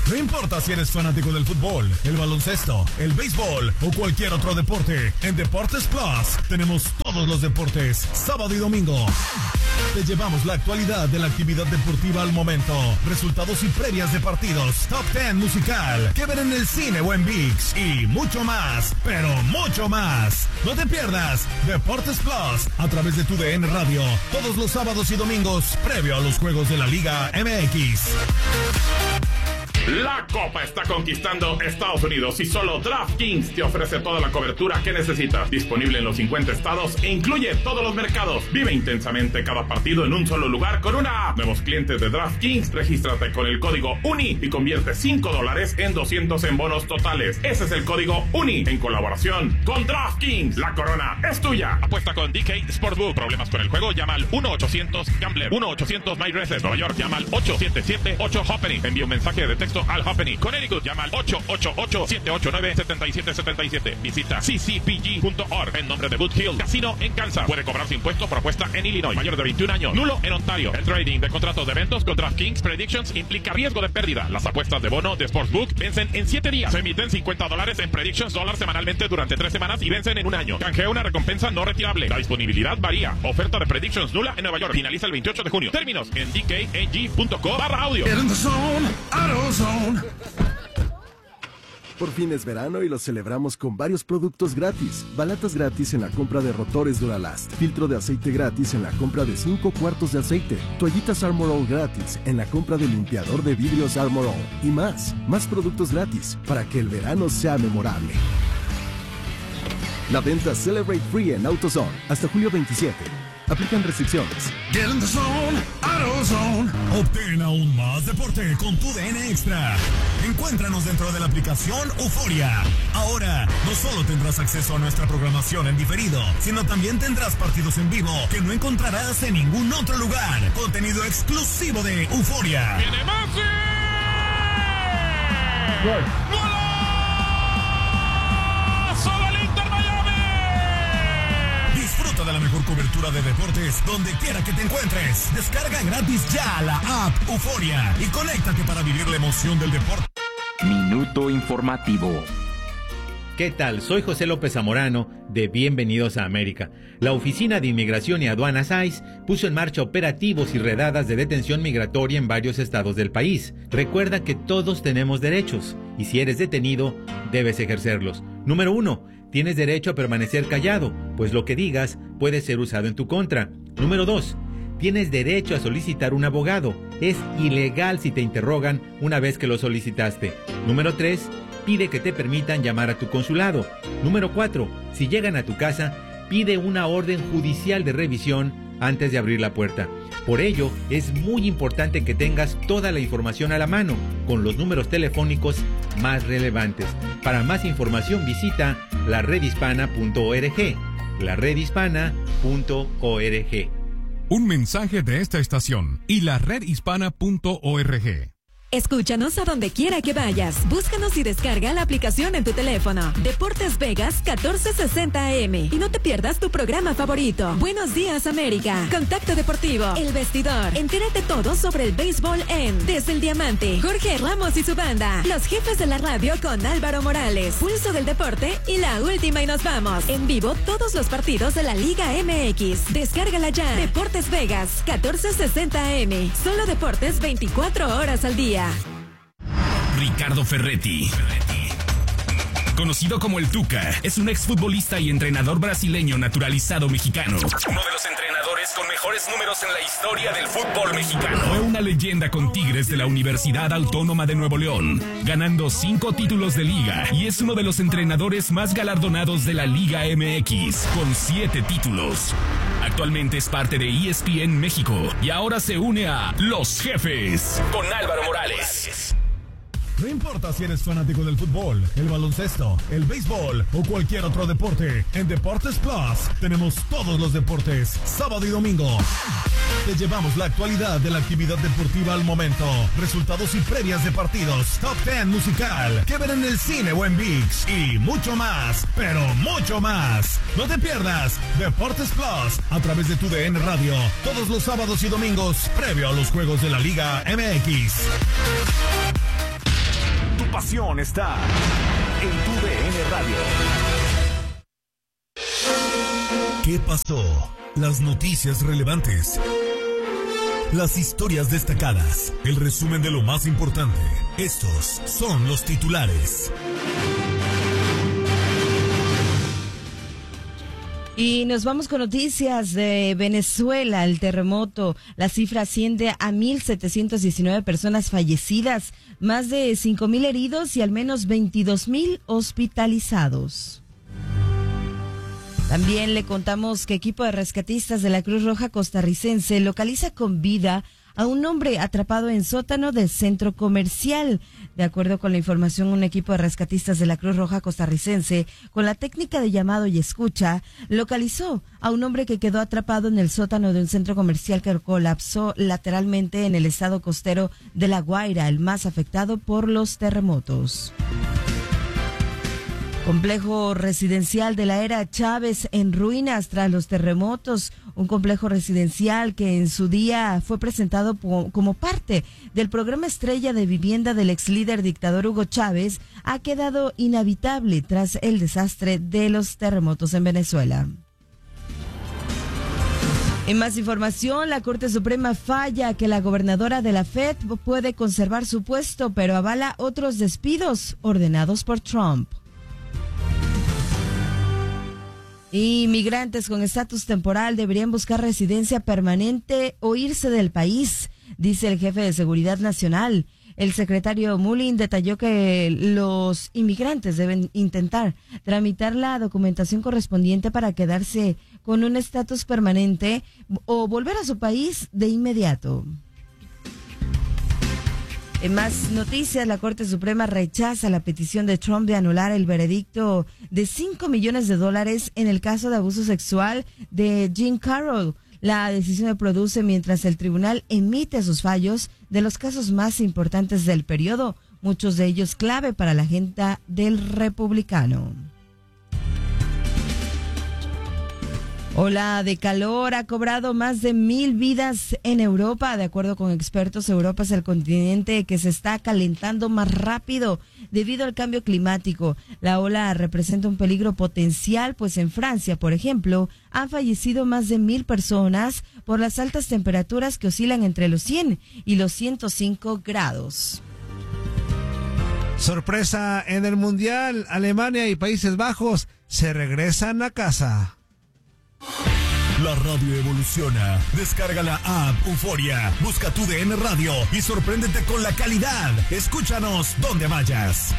No importa si eres fanático del fútbol, el baloncesto, el béisbol o cualquier otro deporte, en Deportes Plus tenemos todos los deportes, sábado y domingo. Te llevamos la actualidad de la actividad deportiva al momento, resultados y previas de partidos, top 10 musical, que ver en el cine o en ViX y mucho más, pero mucho más. No te pierdas Deportes Plus a través de tu DN Radio, todos los sábados y domingos, previo a los juegos de la Liga MX. La Copa está conquistando Estados Unidos y solo DraftKings te ofrece toda la cobertura que necesitas. Disponible en los 50 estados e incluye todos los mercados. Vive intensamente cada partido en un solo lugar con una app. Nuevos clientes de DraftKings, regístrate con el código UNI y convierte $5 en 200 en bonos totales. Ese es el código UNI en colaboración con DraftKings. La corona es tuya. Apuesta con DK Sportsbook. Problemas con el juego, llama al 1-800-GAMBLER. 1-800-MyRaces. Nueva York, llama al 877-8-HOPPENY. Envía un mensaje de texto al Happening. Connecticut, llama al 888-789-7777. Visita ccpg.org en nombre de Boot Hill Casino en Kansas. Puede cobrar su impuesto por apuesta en Illinois. Mayor de 21 años. Nulo en Ontario. El trading de contratos de eventos con DraftKings Predictions implica riesgo de pérdida. Las apuestas de bono de Sportsbook vencen en 7 días. Se emiten $50 en Predictions semanalmente durante 3 semanas y vencen en un año. Canjea una recompensa no retirable. La disponibilidad varía. Oferta de Predictions nula en Nueva York. Finaliza el 28 de junio. Términos en dkag.co/audio. Por fin es verano y lo celebramos con varios productos gratis. Balatas gratis en la compra de rotores Duralast. Filtro de aceite gratis en la compra de 5 cuartos de aceite. Toallitas Armor All gratis en la compra de limpiador de vidrios Armor All. Y más. Más productos gratis para que el verano sea memorable. La venta Celebrate Free en AutoZone hasta julio 27. Aplican restricciones. Get in the zone, AutoZone. Obtén aún más deporte con tu DN Extra. Encuéntranos dentro de la aplicación Euforia. Ahora, no solo tendrás acceso a nuestra programación en diferido, sino también tendrás partidos en vivo que no encontrarás en ningún otro lugar. Contenido exclusivo de Euforia. ¡Viene Maxi! ¡Gol! Disfruta de la mejor cobertura de deportes donde quiera que te encuentres. Descarga gratis ya la app Euforia y conéctate para vivir la emoción del deporte. Minuto informativo. ¿Qué tal? Soy José López Zamorano de Bienvenidos a América. La Oficina de Inmigración y Aduanas ICE puso en marcha operativos y redadas de detención migratoria en varios estados del país. Recuerda que todos tenemos derechos y si eres detenido, debes ejercerlos. Número 1. Tienes derecho a permanecer callado, pues lo que digas puede ser usado en tu contra. Número 2. Tienes derecho a solicitar un abogado. Es ilegal si te interrogan una vez que lo solicitaste. Número 3. Pide que te permitan llamar a tu consulado. Número 4. Si llegan a tu casa, pide una orden judicial de revisión antes de abrir la puerta. Por ello, es muy importante que tengas toda la información a la mano, con los números telefónicos más relevantes. Para más información visita laredhispana.org. laredhispana.org. Un mensaje de esta estación y laredhispana.org. Escúchanos a donde quiera que vayas. Búscanos y descarga la aplicación en tu teléfono. Deportes Vegas 1460 AM. Y no te pierdas tu programa favorito. Buenos días, América. Contacto Deportivo. El Vestidor. Entérate todo sobre el béisbol en Desde el Diamante. Jorge Ramos y su banda. Los jefes de la radio con Álvaro Morales. Pulso del Deporte y la última y nos vamos. En vivo todos los partidos de la Liga MX. Descárgala ya. Deportes Vegas 1460 AM. Solo deportes 24 horas al día. Ricardo Ferretti, conocido como el Tuca, es un exfutbolista y entrenador brasileño naturalizado mexicano. Uno de los entrenadores con mejores números en la historia del fútbol mexicano. Fue una leyenda con Tigres de la Universidad Autónoma de Nuevo León, ganando 5 títulos de liga, y es uno de los entrenadores más galardonados de la Liga MX, con 7 títulos. Actualmente es parte de ESPN México y ahora se une a Los Jefes con Álvaro Morales. No importa si eres fanático del fútbol, el baloncesto, el béisbol o cualquier otro deporte, en Deportes Plus tenemos todos los deportes, sábado y domingo. Te llevamos la actualidad de la actividad deportiva al momento, resultados y previas de partidos, top 10 musical, que ver en el cine o en ViX y mucho más, pero mucho más. No te pierdas Deportes Plus a través de tu DN Radio, todos los sábados y domingos, previo a los juegos de la Liga MX. pasión está en tu DN Radio. ¿Qué pasó? Las noticias relevantes. Las historias destacadas. El resumen de lo más importante. Estos son los titulares. Y nos vamos con noticias de Venezuela, el terremoto. La cifra asciende a 1,719 personas fallecidas, más de 5,000 heridos y al menos 22,000 hospitalizados. También le contamos que equipo de rescatistas de la Cruz Roja costarricense localiza con vida a un hombre atrapado en sótano del centro comercial. De acuerdo con la información, un equipo de rescatistas de la Cruz Roja costarricense, con la técnica de llamado y escucha, localizó a un hombre que quedó atrapado en el sótano de un centro comercial que colapsó lateralmente en el estado costero de La Guaira, el más afectado por los terremotos. Complejo residencial de la era Chávez en ruinas tras los terremotos. Un complejo residencial que en su día fue presentado como parte del programa estrella de vivienda del ex líder dictador Hugo Chávez ha quedado inhabitable tras el desastre de los terremotos en Venezuela. En más información, la Corte Suprema falla que la gobernadora de la Fed puede conservar su puesto, pero avala otros despidos ordenados por Trump. Inmigrantes con estatus temporal deberían buscar residencia permanente o irse del país, dice el jefe de Seguridad Nacional. El secretario Mullin detalló que los inmigrantes deben intentar tramitar la documentación correspondiente para quedarse con un estatus permanente o volver a su país de inmediato. En más noticias, la Corte Suprema rechaza la petición de Trump de anular el veredicto de $5 millones en el caso de abuso sexual de Jean Carroll. La decisión se produce mientras el tribunal emite sus fallos de los casos más importantes del periodo, muchos de ellos clave para la agenda del republicano. Ola de calor ha cobrado más de 1,000 vidas en Europa. De acuerdo con expertos, Europa es el continente que se está calentando más rápido debido al cambio climático. La ola representa un peligro potencial, pues en Francia, por ejemplo, han fallecido más de 1,000 personas por las altas temperaturas que oscilan entre los 100 y los 105 grados. Sorpresa en el Mundial. Alemania y Países Bajos se regresan a casa. La radio evoluciona. Descarga la app Euforia, busca tu DN Radio y sorpréndete con la calidad. Escúchanos donde vayas.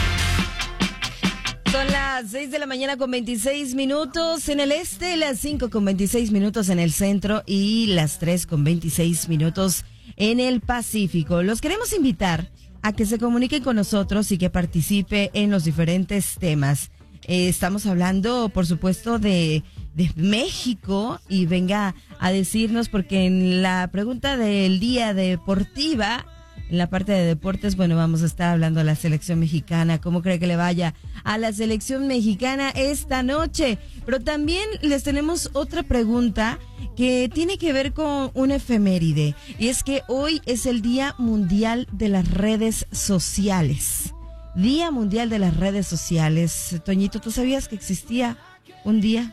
Son las 6 de la mañana con 26 minutos en el este, las 5 con 26 minutos en el centro y las 3 con 26 minutos en el Pacífico. Los queremos invitar a que se comuniquen con nosotros y que participe en los diferentes temas. Estamos hablando, por supuesto, de México y venga a decirnos, porque en la pregunta del día deportiva, en la parte de deportes, bueno, vamos a estar hablando de la selección mexicana. ¿Cómo cree que le vaya a la selección mexicana esta noche? Pero también les tenemos otra pregunta que tiene que ver con una efeméride, y es que hoy es el Día Mundial de las Redes Sociales. Día Mundial de las Redes Sociales. Toñito, ¿tú sabías que existía un día?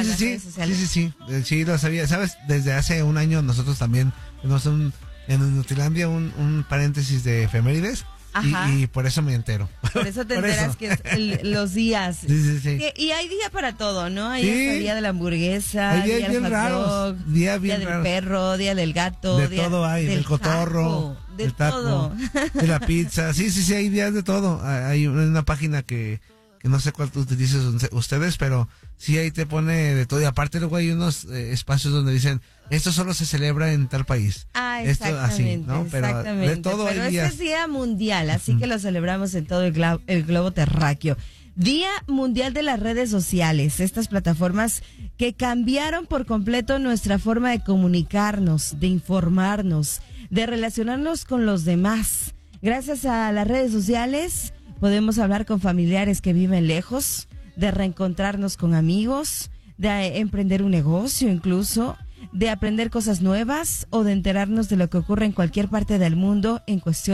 Sí, lo sabía. ¿Sabes? Desde hace un año nosotros también tenemos en Nutilandia un paréntesis de efemérides. Y por eso me entero. Por eso te enteras que es los días. Sí. Y hay día para todo, ¿no? Hay hasta día de la hamburguesa, hay día del hot dog, día del perro, día del gato. De todo hay, del cotorro, del taco, de la pizza. Sí, hay días de todo. Hay una página que no sé cuál utilizan ustedes, pero sí ahí te pone de todo. Y aparte luego hay unos espacios donde dicen, esto solo se celebra en tal país. Exactamente. Esto así, ¿no? Pero de todo pero hay días. Este es Día Mundial, así que lo celebramos en todo el globo terráqueo. Día Mundial de las Redes Sociales, estas plataformas que cambiaron por completo nuestra forma de comunicarnos, de informarnos, de relacionarnos con los demás. Gracias a las redes sociales podemos hablar con familiares que viven lejos, de reencontrarnos con amigos, de emprender un negocio incluso, de aprender cosas nuevas o de enterarnos de lo que ocurre en cualquier parte del mundo en cuestión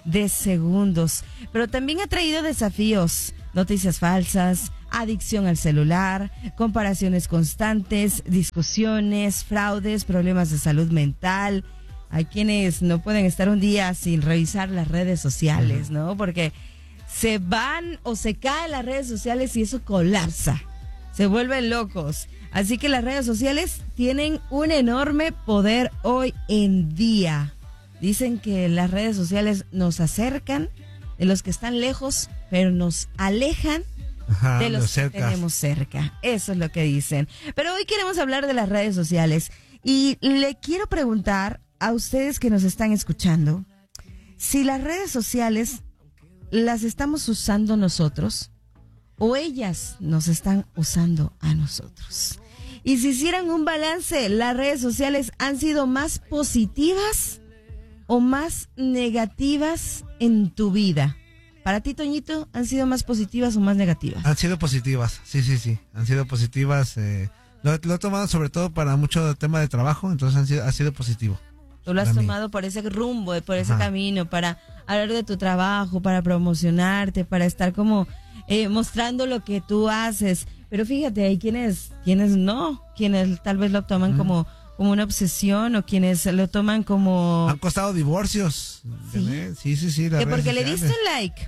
de segundos. Pero también ha traído desafíos, noticias falsas, adicción al celular, comparaciones constantes, discusiones, fraudes, problemas de salud mental. Hay quienes no pueden estar un día sin revisar las redes sociales, ¿no? Porque se van o se caen las redes sociales y eso colapsa. Se vuelven locos. Así que las redes sociales tienen un enorme poder hoy en día. Dicen que las redes sociales nos acercan de los que están lejos, pero nos alejan de los que tenemos cerca. Eso es lo que dicen. Pero hoy queremos hablar de las redes sociales y le quiero preguntar a ustedes que nos están escuchando si las redes sociales las estamos usando nosotros o ellas nos están usando a nosotros. Y si hicieran un balance, ¿las redes sociales han sido más positivas o más negativas en tu vida? Para ti, Toñito, ¿han sido más positivas o más negativas? Han sido positivas, sí. Han sido positivas. Lo he tomado sobre todo para mucho tema de trabajo, entonces ha sido positivo. Tú lo has tomado por ese rumbo, por ese camino, para hablar de tu trabajo, para promocionarte, para estar como mostrando lo que tú haces. Pero fíjate, hay quienes no, quienes tal vez lo toman como una obsesión o quienes lo toman como... Han costado divorcios. Sí. Que porque le diste un like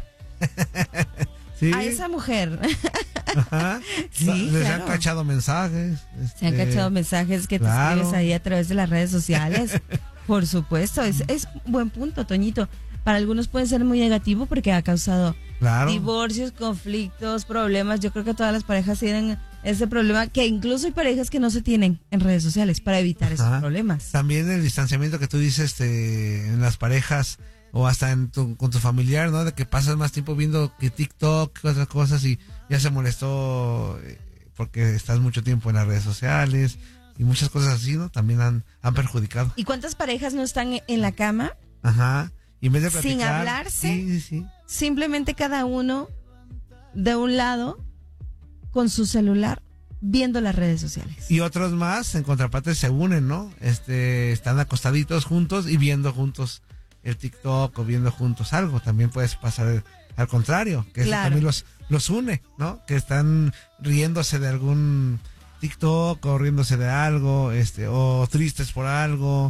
¿sí? a esa mujer. Ajá. Sí, les han cachado mensajes. Se han cachado mensajes que te escribes ahí a través de las redes sociales. Por supuesto, es buen punto, Toñito. Para algunos puede ser muy negativo porque ha causado divorcios, conflictos, problemas. Yo creo que todas las parejas tienen ese problema, que incluso hay parejas que no se tienen en redes sociales para evitar esos problemas. También el distanciamiento que tú dices en las parejas o hasta con tu familiar, ¿no? De que pasas más tiempo viendo que TikTok, que otras cosas y ya se molestó porque estás mucho tiempo en las redes sociales y muchas cosas así, ¿no? También han perjudicado. ¿Y cuántas parejas no están en la cama? Y en vez de platicar, sin hablarse, simplemente cada uno de un lado con su celular viendo las redes sociales. Y otros más, en contraparte, se unen, ¿no? Están acostaditos juntos y viendo juntos el TikTok o viendo juntos algo. También puede pasar al contrario, que eso también los une, ¿no? Que están riéndose de algún TikTok o riéndose de algo, o tristes por algo.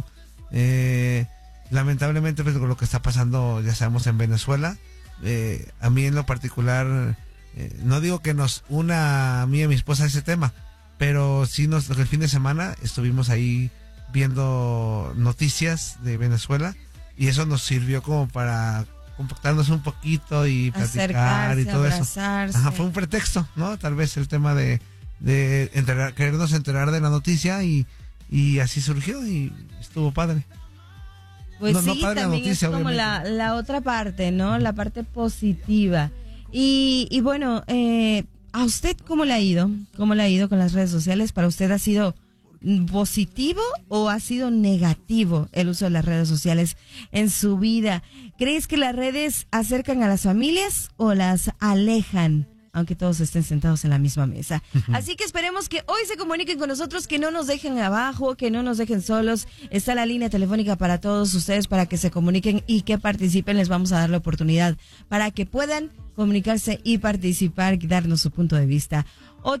Lamentablemente, pues, lo que está pasando, ya sabemos, en Venezuela, a mí en lo particular, no digo que nos una a mí y a mi esposa ese tema, pero sí el fin de semana estuvimos ahí viendo noticias de Venezuela y eso nos sirvió como para compactarnos un poquito y platicar y todo abrazarse. Eso. Fue un pretexto, ¿no? Tal vez el tema de querernos enterar de la noticia y así surgió y estuvo padre. Pues sí, también noticia, es como la otra parte, ¿no? La parte positiva. Y bueno, ¿a usted cómo le ha ido? ¿Cómo le ha ido con las redes sociales? ¿Para usted ha sido positivo o ha sido negativo el uso de las redes sociales en su vida? ¿Crees que las redes acercan a las familias o las alejan? Aunque todos estén sentados en la misma mesa. Así que esperemos que hoy se comuniquen con nosotros, que no nos dejen abajo, que no nos dejen solos. Está la línea telefónica para todos ustedes, para que se comuniquen y que participen. Les vamos a dar la oportunidad para que puedan comunicarse y participar y darnos su punto de vista.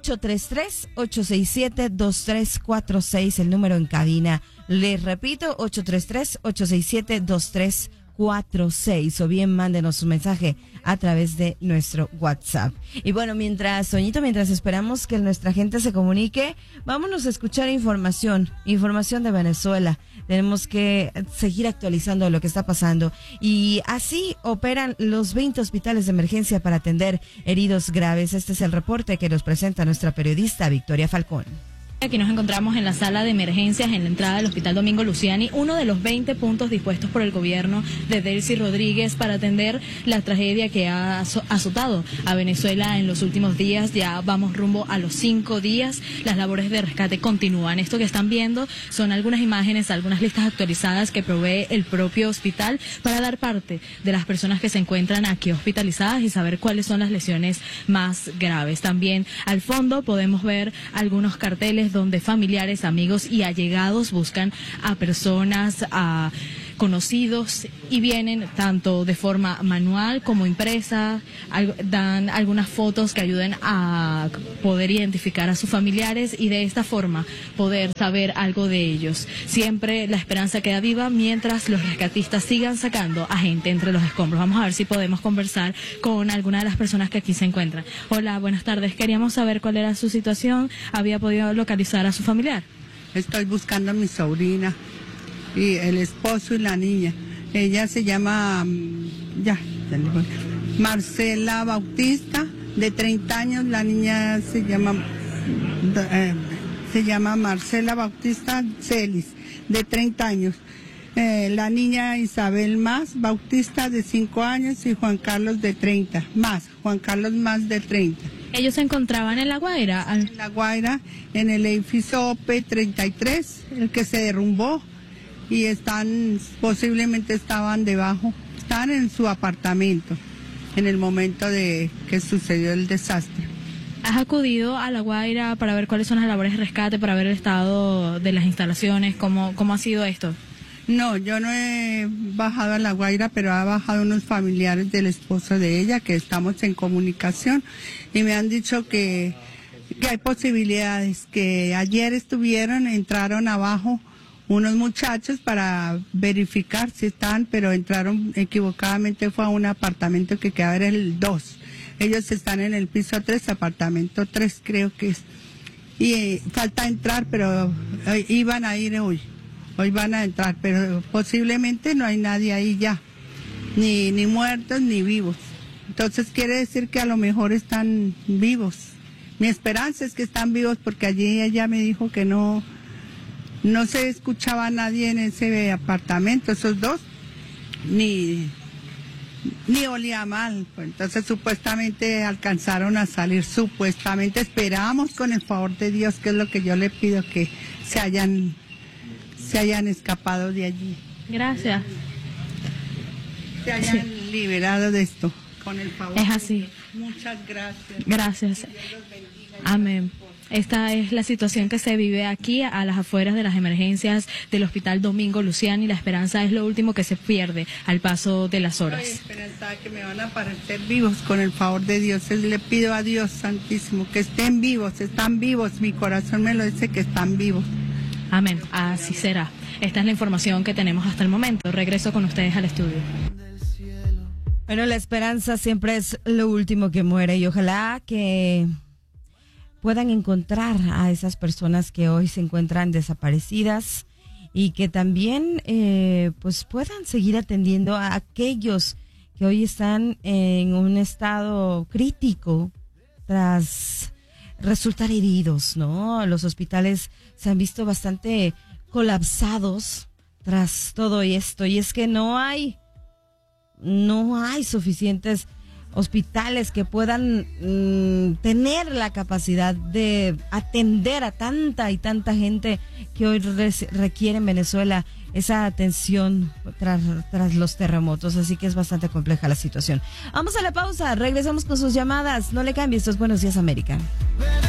833-867-2346, el número en cabina. Les repito, 833-867-2346. o bien mándenos un mensaje a través de nuestro WhatsApp. Y bueno, mientras esperamos que nuestra gente se comunique, vámonos a escuchar información de Venezuela. Tenemos que seguir actualizando lo que está pasando y así operan los 20 hospitales de emergencia para atender heridos graves. Este es el reporte que nos presenta nuestra periodista Victoria Falcón. Aquí nos encontramos en la sala de emergencias en la entrada del Hospital Domingo Luciani, uno de los 20 puntos dispuestos por el gobierno de Delcy Rodríguez para atender la tragedia que ha azotado a Venezuela en los últimos días. Ya vamos rumbo a los 5 días. Las labores de rescate continúan. Esto que están viendo son algunas imágenes, algunas listas actualizadas que provee el propio hospital para dar parte de las personas que se encuentran aquí hospitalizadas y saber cuáles son las lesiones más graves. También al fondo podemos ver algunos carteles donde familiares, amigos y allegados buscan a personas conocidos y vienen tanto de forma manual como impresa, dan algunas fotos que ayuden a poder identificar a sus familiares y de esta forma poder saber algo de ellos. Siempre la esperanza queda viva mientras los rescatistas sigan sacando a gente entre los escombros. Vamos a ver si podemos conversar con alguna de las personas que aquí se encuentran. Hola, buenas tardes. Queríamos saber cuál era su situación. ¿Había podido localizar a su familiar? Estoy buscando a mi sobrina y el esposo y la niña. Ella se llama Marcela Bautista, de 30 años. La niña se llama Marcela Bautista Celis, de 30 años. La niña Isabel Bautista, de 5 años, y Juan Carlos, de 30, Juan Carlos de 30. ¿Ellos se encontraban en La Guaira? En La Guaira, en el edificio OP33, el que se derrumbó, y posiblemente estaban debajo, estaban en su apartamento, en el momento de que sucedió el desastre. ¿Has acudido a La Guaira para ver cuáles son las labores de rescate, para ver el estado de las instalaciones? ¿Cómo ha sido esto? No, yo no he bajado a La Guaira, pero ha bajado unos familiares del esposo de ella, que estamos en comunicación, y me han dicho que hay posibilidades, que ayer entraron abajo unos muchachos para verificar si están, pero entraron equivocadamente, fue a un apartamento que quedaba en el 2. Ellos están en el piso 3, apartamento 3 creo que es. Y falta entrar, pero iban a ir hoy. Hoy van a entrar, pero posiblemente no hay nadie ahí ya, ni muertos ni vivos. Entonces quiere decir que a lo mejor están vivos. Mi esperanza es que están vivos, porque allí ella me dijo que no se escuchaba a nadie en ese apartamento, esos dos, ni olía mal. Pues entonces supuestamente alcanzaron a salir, supuestamente. Esperamos con el favor de Dios, que es lo que yo le pido, que se hayan escapado de allí. Gracias. Se hayan liberado de esto, con el favor. Es así. Muchas gracias. Gracias. Amén. Esta es la situación que se vive aquí a las afueras de las emergencias del Hospital Domingo Luciani. La esperanza es lo último que se pierde al paso de las horas. Estoy esperanzada que me van a aparecer vivos, con el favor de Dios. Le pido a Dios Santísimo que estén vivos, están vivos. Mi corazón me lo dice que están vivos. Amén, así será. Esta es la información que tenemos hasta el momento. Regreso con ustedes al estudio. Bueno, la esperanza siempre es lo último que muere, y ojalá que puedan encontrar a esas personas que hoy se encuentran desaparecidas, y que también pues puedan seguir atendiendo a aquellos que hoy están en un estado crítico tras resultar heridos, ¿no? Los hospitales se han visto bastante colapsados tras todo esto, y es que no hay suficientes hospitales que puedan tener la capacidad de atender a tanta y tanta gente que hoy requiere en Venezuela esa atención tras los terremotos. Así que es bastante compleja la situación. Vamos a la pausa, regresamos con sus llamadas. No le cambies, esto es Buenos Días América.